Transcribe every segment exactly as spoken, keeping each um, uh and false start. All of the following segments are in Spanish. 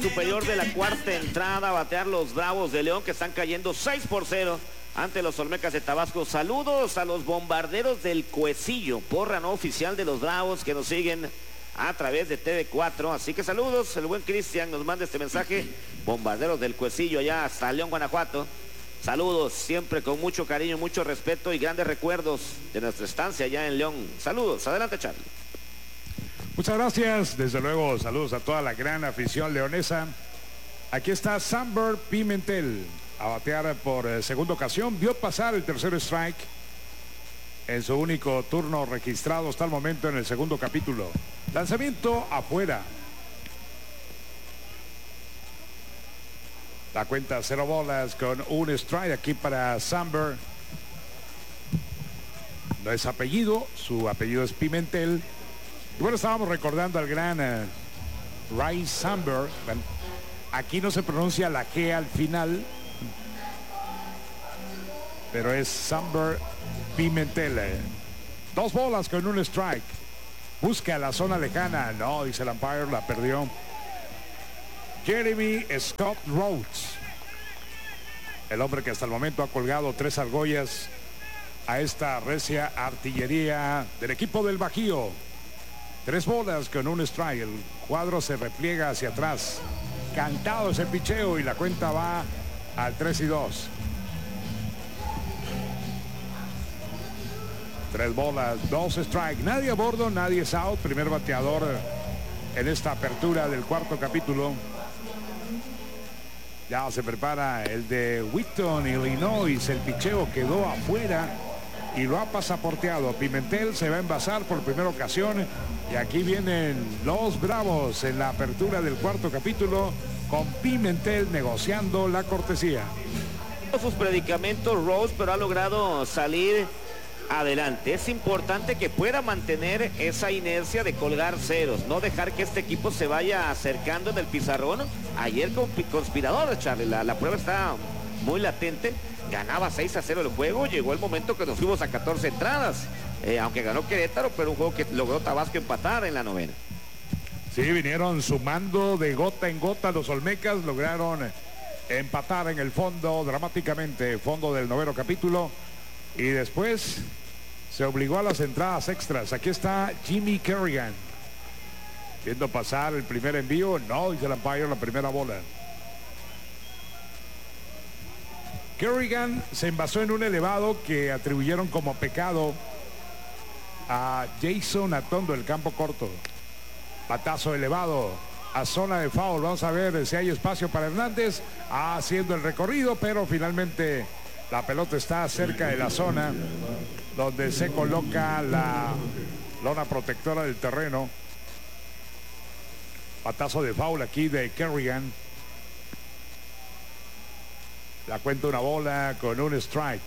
Superior de la cuarta entrada, a batear los Bravos de León, que están cayendo seis por cero ante los Olmecas de Tabasco. Saludos a los Bombarderos del Cuecillo, porra no oficial de los Bravos, que nos siguen a través de T V cuatro. Así que saludos, el buen Cristian nos manda este mensaje. Bombarderos del Cuecillo, allá hasta León, Guanajuato. Saludos, siempre con mucho cariño, mucho respeto y grandes recuerdos de nuestra estancia allá en León. Saludos, adelante, Charlie. Muchas gracias, desde luego saludos a toda la gran afición leonesa. Aquí está Samber Pimentel a batear por eh, segunda ocasión. Vio pasar el tercer strike en su único turno registrado hasta el momento en el segundo capítulo. Lanzamiento afuera. La cuenta cero bolas con un strike aquí para Samber. No es apellido, su apellido es Pimentel. Y bueno, estábamos recordando al gran uh, Ray Samber. Bueno, aquí no se pronuncia la G al final, pero es Samber Pimentel. Dos bolas con un strike. Busca la zona lejana. No, dice el umpire, la perdió. Jeremy Scott Rhodes, el hombre que hasta el momento ha colgado tres argollas a esta recia artillería del equipo del Bajío. Tres bolas con un strike. El cuadro se repliega hacia atrás. Cantado ese picheo y la cuenta va al tres y dos. Tres bolas, dos strike. Nadie a bordo, nadie es out. Primer bateador en esta apertura del cuarto capítulo. Ya se prepara el de Wheaton, Illinois. El picheo quedó afuera y lo ha pasaporteado. Pimentel se va a envasar por primera ocasión. Y aquí vienen los Bravos en la apertura del cuarto capítulo con Pimentel negociando la cortesía. Sus predicamentos Rose, pero ha logrado salir adelante. Es importante que pueda mantener esa inercia de colgar ceros, no dejar que este equipo se vaya acercando en el pizarrón. Ayer con conspirador, Charlie, la, la prueba está muy latente. Ganaba seis a cero el juego, llegó el momento que nos fuimos a catorce entradas, eh, aunque ganó Querétaro, pero un juego que logró Tabasco empatar en la novena. Sí, vinieron sumando de gota en gota los Olmecas, lograron empatar en el fondo dramáticamente, fondo del noveno capítulo, y después se obligó a las entradas extras. Aquí está Jimmy Kerrigan, viendo pasar el primer envío. No, dice el umpire, la primera bola. Kerrigan se envasó en un elevado que atribuyeron como pecado a Jason Atondo, el campo corto. Batazo elevado a zona de foul. Vamos a ver si hay espacio para Hernández haciendo el recorrido, pero finalmente la pelota está cerca de la zona donde se coloca la lona protectora del terreno. Batazo de foul aquí de Kerrigan. La cuenta una bola con un strike.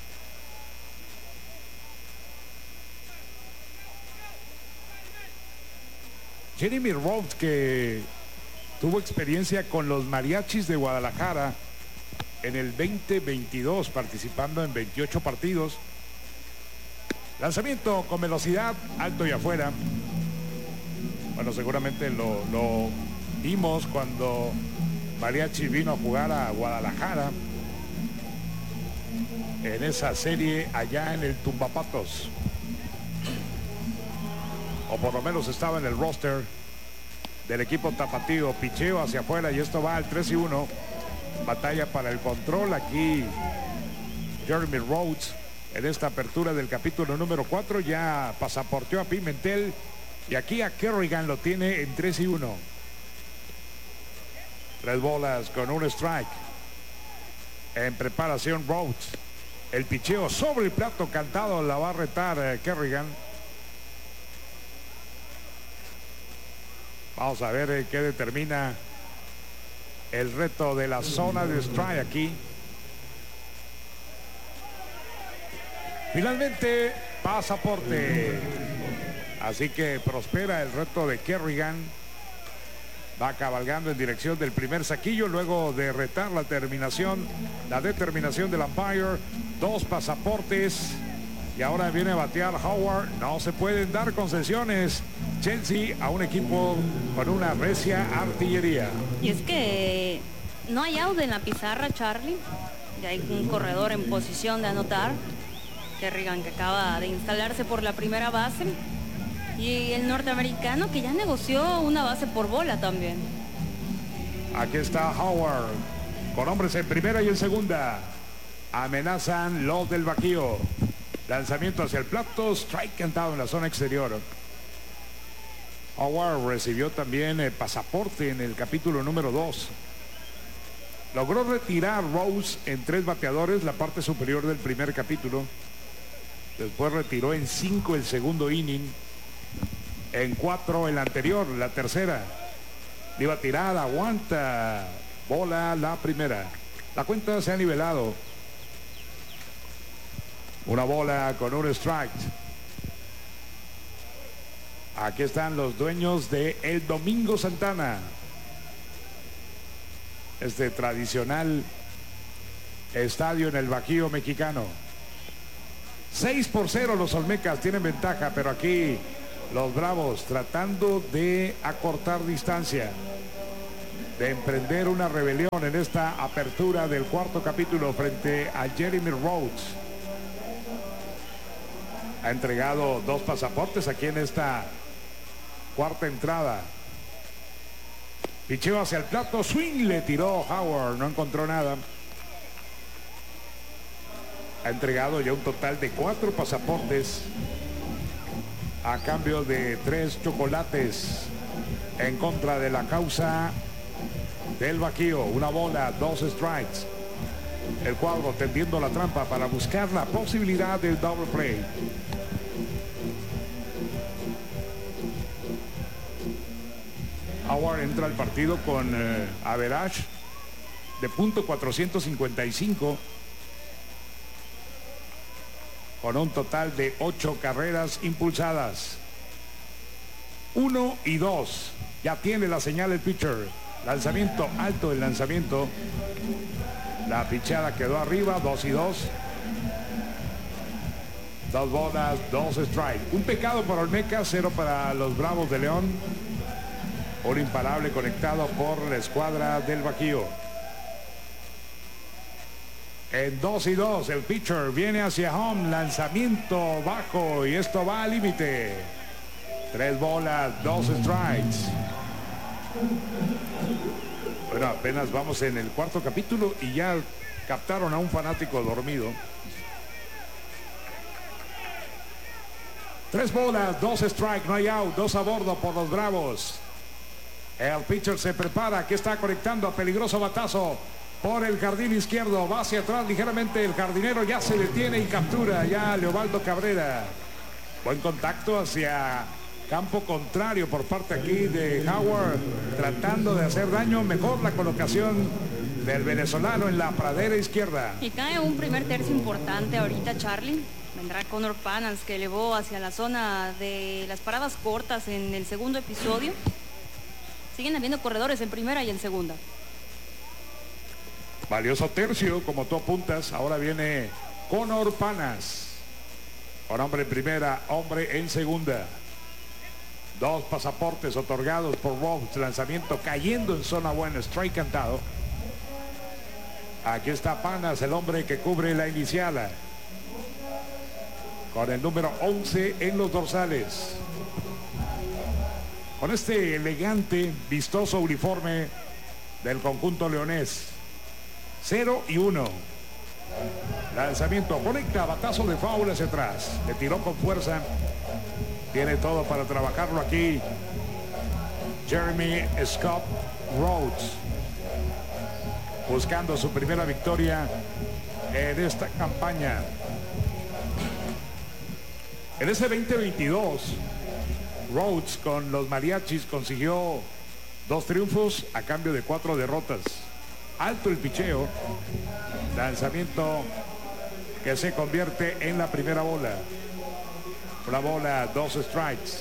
Jeremy Rhodes, que tuvo experiencia con los Mariachis de Guadalajara en el veinte veintidós, participando en veintiocho partidos. Lanzamiento con velocidad, alto y afuera. Bueno, seguramente lo, lo vimos cuando Mariachi vino a jugar a Guadalajara en esa serie allá en el Tumbapatos, o por lo menos estaba en el roster del equipo tapatío. Picheo hacia afuera y esto va al tres y uno. Batalla para el control aquí Jeremy Rhodes en esta apertura del capítulo número cuatro. Ya pasaporteó a Pimentel y aquí a Kerrigan lo tiene en tres y uno. Tres bolas con un strike. En preparación Rhodes. El picheo sobre el plato cantado, la va a retar eh, Kerrigan. Vamos a ver eh, qué determina el reto de la zona de strike aquí. Finalmente pasaporte. Así que prospera el reto de Kerrigan. Va cabalgando en dirección del primer saquillo luego de retar la terminación, la determinación del umpire. Dos pasaportes Y ahora viene a batear Howard. No se pueden dar concesiones. Chelsea a un equipo con una recia artillería. Y es que no hay out en la pizarra, Charlie. Ya hay un corredor en posición de anotar. Kerrigan, que acaba de instalarse por la primera base. Y el norteamericano, que ya negoció una base por bola también. Aquí está Howard, con hombres en primera y en segunda. Amenazan los del Bajío. Lanzamiento hacia el plato, strike cantado en la zona exterior. Howard recibió también el pasaporte en el capítulo número dos. Logró retirar Rose en tres bateadores, la parte superior del primer capítulo. Después retiró en cinco el segundo inning. En cuatro el anterior, la tercera. Iba tirada, aguanta. Bola la primera. La cuenta se ha nivelado. Una bola con un strike. Aquí están los dueños de El Domingo Santana. Este tradicional estadio en el Bajío mexicano. seis por cero los Olmecas tienen ventaja, pero aquí los Bravos tratando de acortar distancia, de emprender una rebelión en esta apertura del cuarto capítulo frente a Jeremy Rhodes. Ha entregado dos pasaportes aquí en esta cuarta entrada. Picheo hacia el plato, swing, le tiró Howard, no encontró nada. Ha entregado ya un total de cuatro pasaportes a cambio de tres chocolates en contra de la causa del Bajío. Una bola, dos strikes. El cuadro tendiendo la trampa para buscar la posibilidad del double play. Howard entra al partido con eh, average de punto cuatrocientos cincuenta y cinco, con un total de ocho carreras impulsadas. Uno y dos. Ya tiene la señal el pitcher. Lanzamiento alto, el lanzamiento. La pichada quedó arriba, dos y dos. Dos bolas, dos strikes. Un pecado para Olmeca, cero para los Bravos de León. Un imparable conectado por la escuadra del Bajío. En dos y dos, el pitcher viene hacia home, lanzamiento bajo y esto va al límite. Tres bolas, dos strikes. Bueno, apenas vamos en el cuarto capítulo y ya captaron a un fanático dormido. Tres bolas, dos strikes, no hay out, dos a bordo por los Bravos. El pitcher se prepara, aquí está conectando a peligroso batazo por el jardín izquierdo, va hacia atrás ligeramente, el jardinero ya se detiene y captura ya Leobaldo Cabrera. Buen contacto hacia campo contrario por parte aquí de Howard, tratando de hacer daño. Mejor la colocación del venezolano en la pradera izquierda. Y cae un primer tercio importante ahorita, Charlie. Vendrá Connor Panals, que elevó hacia la zona de las paradas cortas en el segundo episodio. Siguen habiendo corredores en primera y en segunda. Valioso tercio, como tú apuntas. Ahora viene Connor Panas. Con hombre en primera, hombre en segunda. Dos pasaportes otorgados por Rhodes. Lanzamiento cayendo en zona buena. Strike cantado. Aquí está Panas, el hombre que cubre la inicial. Con el número once en los dorsales. Con este elegante, vistoso uniforme del conjunto leonés. cero y uno. Lanzamiento, conecta, batazo de foul hacia atrás. Le tiró con fuerza. Tiene todo para trabajarlo aquí Jeremy Scott Rhodes, buscando su primera victoria en esta campaña. En ese veinte veintidós, Rhodes con los Mariachis consiguió dos triunfos a cambio de cuatro derrotas. Alto el picheo. Lanzamiento que se convierte en la primera bola. Una bola, dos strikes.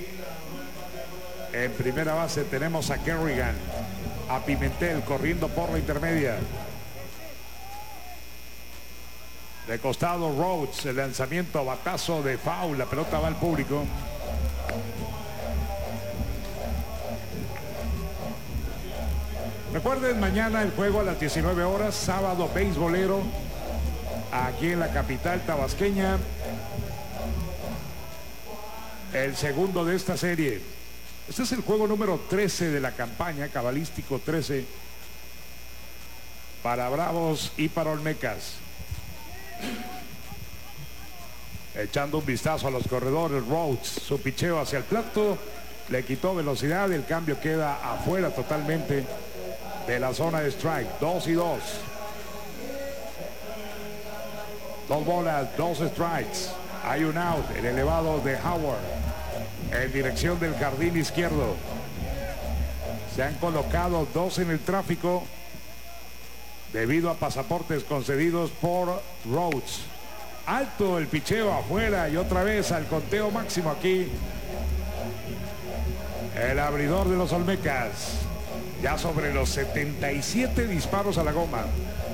En primera base tenemos a Kerrigan, a Pimentel corriendo por la intermedia. De costado Rhodes, el lanzamiento, batazo de foul, la pelota va al público. Recuerden, mañana el juego a las diecinueve horas, sábado beisbolero, aquí en la capital tabasqueña. El segundo de esta serie. Este es el juego número trece de la campaña, cabalístico trece, para Bravos y para Olmecas. Echando un vistazo a los corredores, Rhodes, su picheo hacia el plato, le quitó velocidad, el cambio queda afuera totalmente de la zona de strike. Dos y dos. Dos bolas, dos strikes. Hay un out, el elevado de Howard en dirección del jardín izquierdo. Se han colocado dos en el tráfico debido a pasaportes concedidos por Rhodes. Alto el picheo afuera y otra vez al conteo máximo aquí el abridor de los Olmecas, ya sobre los setenta y siete disparos a la goma.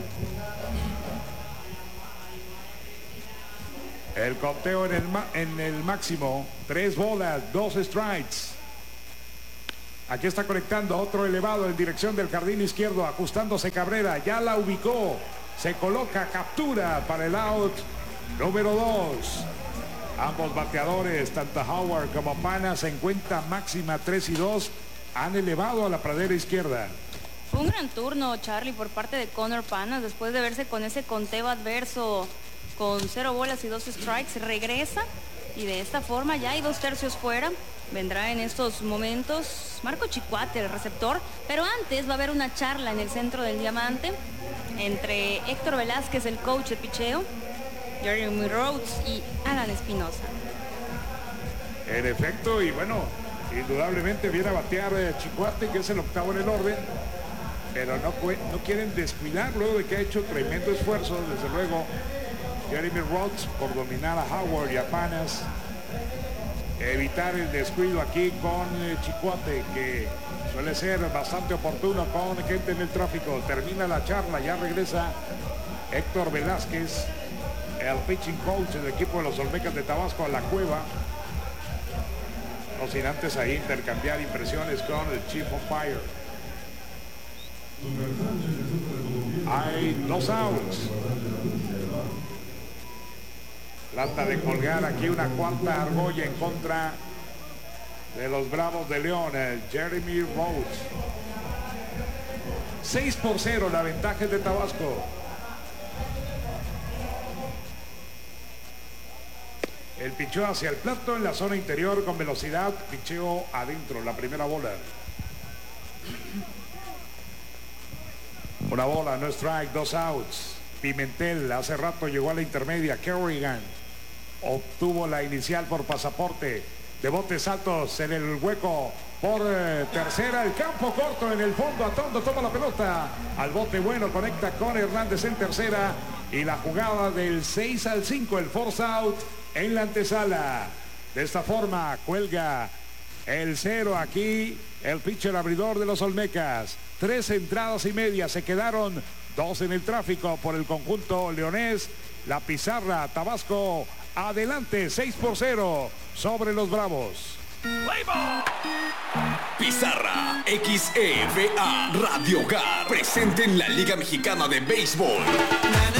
El conteo en el, en el máximo, tres bolas, dos strikes. Aquí está conectando otro elevado en dirección del jardín izquierdo, ajustándose Cabrera, ya la ubicó, se coloca, captura para el out número dos. Ambos bateadores, tanto Howard como Panas, en cuenta máxima tres y dos, han elevado a la pradera izquierda. Fue un gran turno, Charlie, por parte de Connor Panas, después de verse con ese conteo adverso, con cero bolas y dos strikes, regresa y de esta forma ya hay dos tercios fuera. Vendrá en estos momentos Marco Chicuate, el receptor, pero antes va a haber una charla en el centro del diamante entre Héctor Velázquez, el coach de picheo, Jeremy Rhodes y Alan Espinosa. En efecto, y bueno, indudablemente viene a batear eh, Chicuate, que es el octavo en el orden, pero no, no quieren descuidar luego de que ha hecho tremendo esfuerzo, desde luego, Jeremy Rhodes, por dominar a Howard y a Panas. Evitar el descuido aquí con eh, Chicuate, que suele ser bastante oportuno con gente en el tráfico. Termina la charla, ya regresa Héctor Velázquez, el pitching coach del equipo de los Olmecas de Tabasco, a la cueva. No sin antes ahí intercambiar impresiones con el Chief Umpire. Hay dos outs. Trata de colgar aquí una cuarta argolla en contra de los Bravos de León, el Jeremy Rhodes. seis por cero la ventaja es de Tabasco. El picheo hacia el plato en la zona interior con velocidad, picheo adentro, la primera bola. Una bola, no strike, dos outs. Pimentel hace rato llegó a la intermedia. Kerrigan obtuvo la inicial por pasaporte. De botes altos en el hueco por eh, tercera, el campo corto en el fondo. Atondo toma la pelota al bote bueno, conecta con Hernández en tercera y la jugada del seis al cinco, el force out en la antesala. De esta forma cuelga el cero aquí el pitcher abridor de los Olmecas. Tres entradas y media, se quedaron dos en el tráfico por el conjunto leonés. La pizarra, Tabasco adelante seis por cero sobre los Bravos. Pizarra X E V A Radio Hogar presente en la Liga Mexicana de Béisbol.